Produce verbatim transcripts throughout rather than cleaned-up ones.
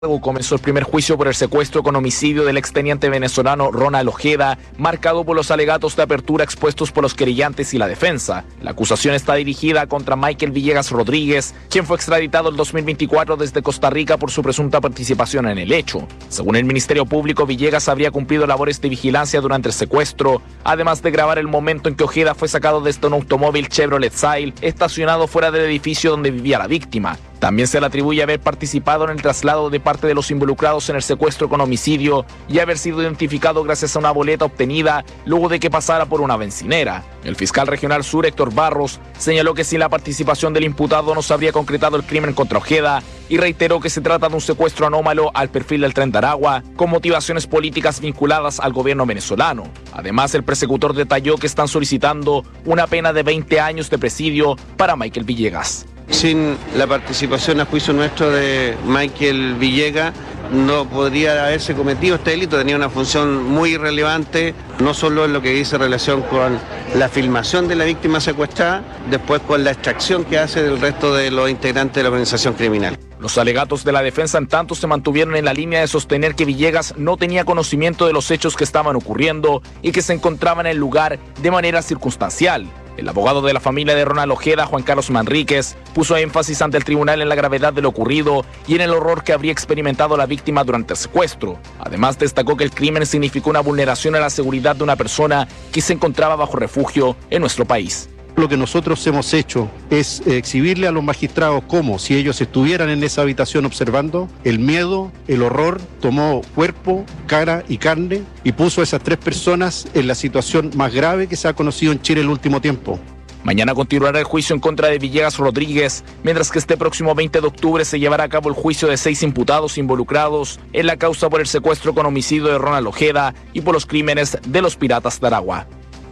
Comenzó el primer juicio por el secuestro con homicidio del exteniente venezolano Ronald Ojeda, marcado por los alegatos de apertura expuestos por los querellantes y la defensa. La acusación está dirigida contra Michael Villegas Rodríguez, quien fue extraditado en dos mil veinticuatro desde Costa Rica por su presunta participación en el hecho. Según el Ministerio Público, Villegas habría cumplido labores de vigilancia durante el secuestro, además de grabar el momento en que Ojeda fue sacado desde un automóvil Chevrolet Sail estacionado fuera del edificio donde vivía la víctima. También se le atribuye haber participado en el traslado de parte de los involucrados en el secuestro con homicidio y haber sido identificado gracias a una boleta obtenida luego de que pasara por una bencinera. El fiscal regional sur, Héctor Barros, señaló que sin la participación del imputado no se habría concretado el crimen contra Ojeda y reiteró que se trata de un secuestro anómalo al perfil del Tren de Aragua con motivaciones políticas vinculadas al gobierno venezolano. Además, el persecutor detalló que están solicitando una pena de veinte años de presidio para Michael Villegas. Sin la participación a juicio nuestro de Michael Villegas no podría haberse cometido este delito. Tenía una función muy relevante, no solo en lo que dice relación con la filmación de la víctima secuestrada, después con la extracción que hace del resto de los integrantes de la organización criminal. Los alegatos de la defensa en tanto se mantuvieron en la línea de sostener que Villegas no tenía conocimiento de los hechos que estaban ocurriendo y que se encontraba en el lugar de manera circunstancial. El abogado de la familia de Ronald Ojeda, Juan Carlos Manríquez, puso énfasis ante el tribunal en la gravedad de lo ocurrido y en el horror que habría experimentado la víctima durante el secuestro. Además, destacó que el crimen significó una vulneración a la seguridad de una persona que se encontraba bajo refugio en nuestro país. Lo que nosotros hemos hecho es exhibirle a los magistrados cómo, si ellos estuvieran en esa habitación observando, el miedo, el horror tomó cuerpo, cara y carne y puso a esas tres personas en la situación más grave que se ha conocido en Chile en el último tiempo. Mañana continuará el juicio en contra de Villegas Rodríguez, mientras que este próximo veinte de octubre se llevará a cabo el juicio de seis imputados involucrados en la causa por el secuestro con homicidio de Ronald Ojeda y por los crímenes de los piratas de Aragua.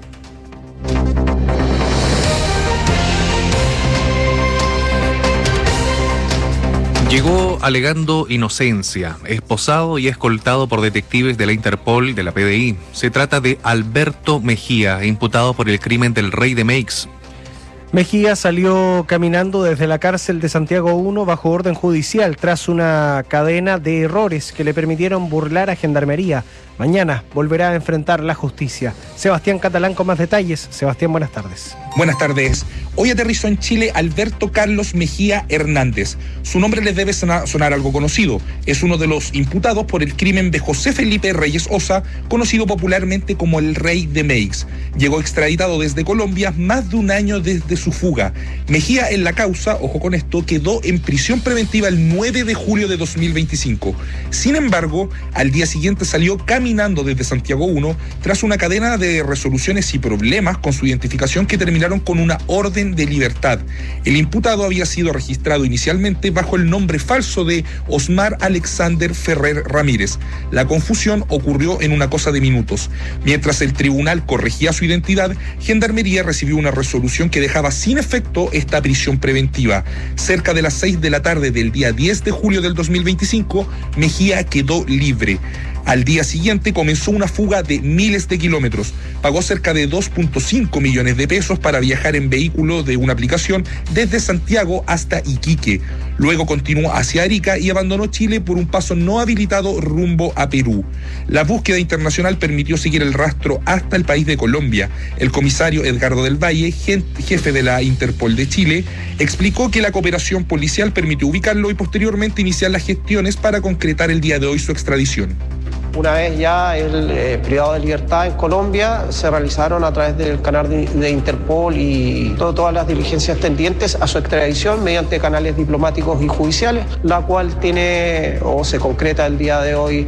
Llegó alegando inocencia, esposado y escoltado por detectives de la Interpol de la P D I. Se trata de Alberto Mejía, imputado por el crimen del Rey de Meix. Mejía salió caminando desde la cárcel de Santiago uno bajo orden judicial tras una cadena de errores que le permitieron burlar a Gendarmería. Mañana volverá a enfrentar la justicia. Sebastián Catalán con más detalles. Sebastián, buenas tardes. Buenas tardes. Hoy aterrizó en Chile Alberto Carlos Mejía Hernández. Su nombre les debe sonar, sonar algo conocido. Es uno de los imputados por el crimen de José Felipe Reyes Osa, conocido popularmente como el Rey de Meix. Llegó extraditado desde Colombia más de un año desde su fuga. Mejía en la causa, ojo con esto, quedó en prisión preventiva el nueve de julio de dos mil veinticinco. Sin embargo, al día siguiente salió caminando desde Santiago uno tras una cadena de resoluciones y problemas con su identificación que terminaron con una orden de libertad. El imputado había sido registrado inicialmente bajo el nombre falso de Osmar Alexander Ferrer Ramírez. La confusión ocurrió en una cosa de minutos. Mientras el tribunal corregía su identidad, Gendarmería recibió una resolución que dejaba sin efecto esta prisión preventiva. Cerca de las seis de la tarde del día diez de julio del dos mil veinticinco, Mejía quedó libre. Al día siguiente comenzó una fuga de miles de kilómetros. Pagó cerca de dos punto cinco millones de pesos para viajar en vehículo de una aplicación desde Santiago hasta Iquique. Luego continuó hacia Arica y abandonó Chile por un paso no habilitado rumbo a Perú. La búsqueda internacional permitió seguir el rastro hasta el país de Colombia. El comisario Edgardo del Valle, jefe de la Interpol de Chile, explicó que la cooperación policial permitió ubicarlo y posteriormente iniciar las gestiones para concretar el día de hoy su extradición. Una vez ya el eh, privado de libertad en Colombia, se realizaron a través del canal de, de Interpol y todo, todas las diligencias tendientes a su extradición mediante canales diplomáticos y judiciales, la cual tiene o se concreta el día de hoy.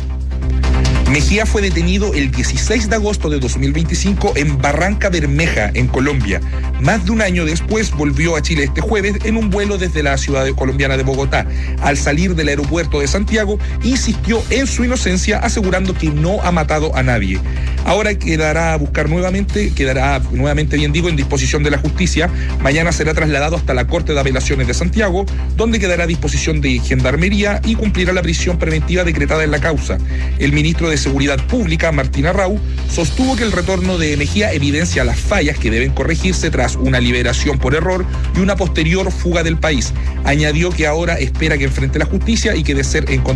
Mejía fue detenido el dieciséis de agosto de dos mil veinticinco en Barranca Bermeja, en Colombia. Más de un año después volvió a Chile este jueves en un vuelo desde la ciudad colombiana de Bogotá. Al salir del aeropuerto de Santiago, insistió en su inocencia, asegurando que no ha matado a nadie. Ahora quedará a buscar nuevamente, quedará nuevamente, bien digo, en disposición de la justicia. Mañana será trasladado hasta la Corte de Apelaciones de Santiago, donde quedará a disposición de Gendarmería y cumplirá la prisión preventiva decretada en la causa. El ministro de Seguridad Pública, Martín Arrau, sostuvo que el retorno de Mejía evidencia las fallas que deben corregirse tras tras una liberación por error y una posterior fuga del país. Añadió que ahora espera que enfrente la justicia y que de ser encontrado